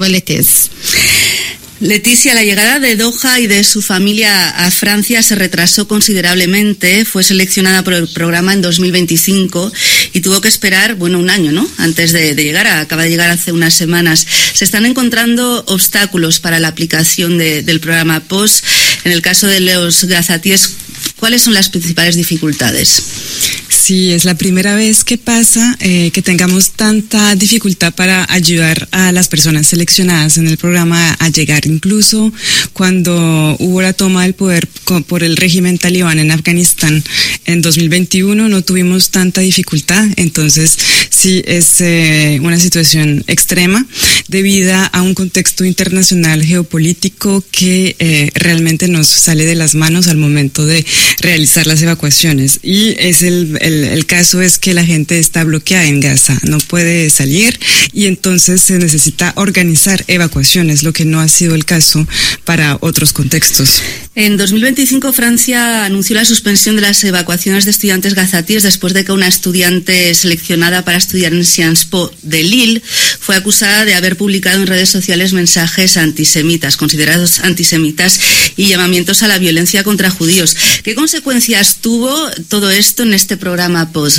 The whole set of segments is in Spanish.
Well, it is. Leticia, la llegada de Doha y de su familia a Francia se retrasó considerablemente. Fue seleccionada por el programa en 2025 y tuvo que esperar, un año, ¿no? Antes de llegar. Acaba de llegar hace unas semanas. Se están encontrando obstáculos para la aplicación del programa POS. En el caso de los gazatíes, ¿cuáles son las principales dificultades? Sí, es la primera vez que pasa que tengamos tanta dificultad para ayudar a las personas seleccionadas en el programa a llegar. Incluso cuando hubo la toma del poder por el régimen talibán en Afganistán en 2021 no tuvimos tanta dificultad. Entonces sí es una situación extrema debido a un contexto internacional geopolítico que realmente nos sale de las manos al momento de realizar las evacuaciones. Y es el caso es que la gente está bloqueada en Gaza, no puede salir y entonces se necesita organizar evacuaciones, lo que no ha sido el caso para otros contextos. En 2025 Francia anunció la suspensión de las evacuaciones de estudiantes gazatíes después de que una estudiante seleccionada para estudiar en Sciences Po de Lille fue acusada de haber publicado en redes sociales mensajes antisemitas, considerados antisemitas, y llamamientos a la violencia contra judíos. ¿Qué consecuencias tuvo todo esto en este programa POS?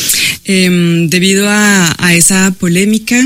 Debido a esa polémica,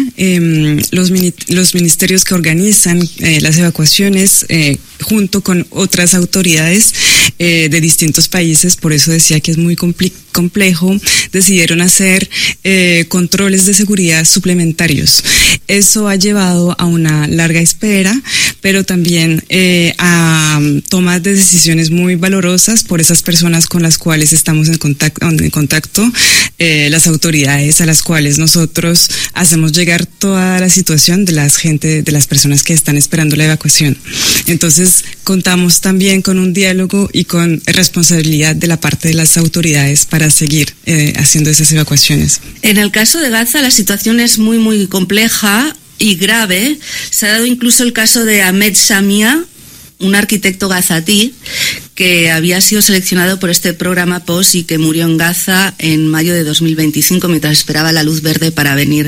los ministerios que organizan las evacuaciones junto con otras autoridades de distintos países, por eso decía que es muy complejo, decidieron hacer controles de seguridad suplementarios. Eso ha llevado a una larga espera, pero también a tomas de decisiones muy valorosas por esas personas con las cuales estamos en contacto, las autoridades a las cuales nosotros hacemos llegar toda la situación de las personas que están esperando la evacuación. Entonces contamos también con un diálogo y con responsabilidad de la parte de las autoridades para seguir haciendo esas evacuaciones. En el caso de Gaza la situación es muy muy compleja y grave. Se ha dado incluso el caso de Ahmed Samia, un arquitecto gazatí que había sido seleccionado por este programa POS y que murió en Gaza en mayo de 2025 mientras esperaba la luz verde para venir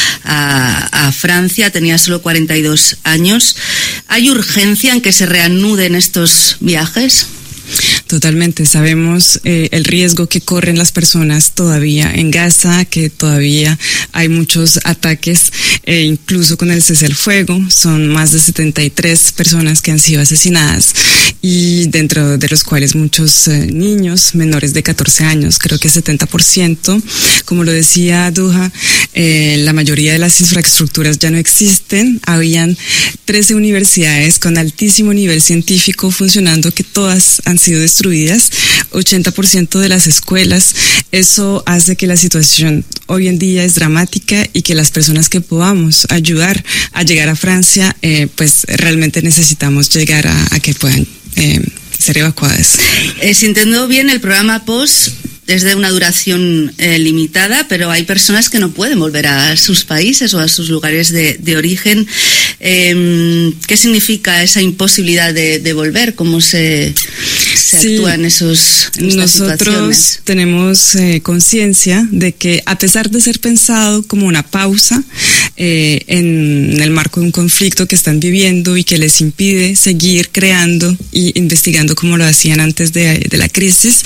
a Francia. Tenía solo 42 años. ¿Hay urgencia en que se reanuden estos viajes? Totalmente, sabemos el riesgo que corren las personas todavía en Gaza, que todavía hay muchos ataques, incluso con el cese al fuego, son más de 73 personas que han sido asesinadas y dentro de los cuales muchos niños menores de 14 años, creo que 70%, como lo decía Duha, la mayoría de las infraestructuras ya no existen, habían 13 universidades con altísimo nivel científico funcionando que todas han sido destruidas, 80% de las escuelas. Eso hace que la situación hoy en día es dramática y que las personas que podamos ayudar a llegar a Francia, pues realmente necesitamos llegar a que puedan ser evacuadas. Si entiendo bien, el programa POS es de una duración limitada, pero hay personas que no pueden volver a sus países o a sus lugares de origen. ¿Qué significa esa imposibilidad de volver? ¿Cómo se actúa en estas nosotros situaciones? Tenemos conciencia de que a pesar de ser pensado como una pausa en el marco de un conflicto que están viviendo y que les impide seguir creando y investigando como lo hacían antes de la crisis,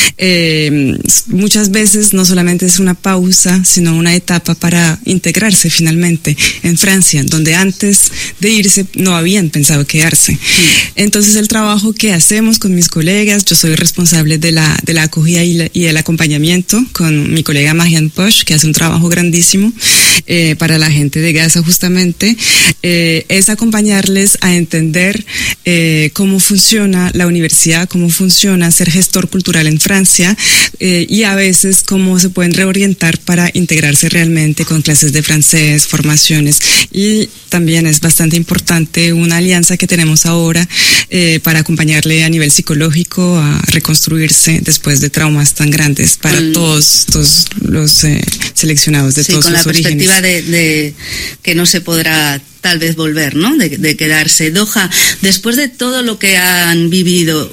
muchas veces no solamente es una pausa, sino una etapa para integrarse finalmente en Francia, donde antes de irse no habían pensado quedarse. Entonces el trabajo que hacemos con mis colegas, yo soy responsable de la acogida y el acompañamiento con mi colega Marianne Posch, que hace un trabajo grandísimo para la gente de Gaza justamente, es acompañarles a entender cómo funciona la universidad, cómo funciona ser gestor cultural en Francia, y a veces cómo se pueden reorientar para integrarse realmente con clases de francés, formaciones, y también es bastante importante una alianza que tenemos ahora para acompañarle a nivel psicológico a reconstruirse después de traumas tan grandes para todos los seleccionados de todos sus orígenes. Sí, con la perspectiva de que no se podrá tal vez volver, ¿no? De quedarse. Doha, después de todo lo que han vivido,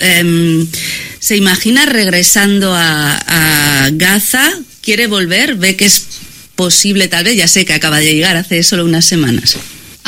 ¿se imagina regresando a Gaza? ¿Quiere volver? ¿Ve que es posible tal vez? Ya sé que acaba de llegar hace solo unas semanas.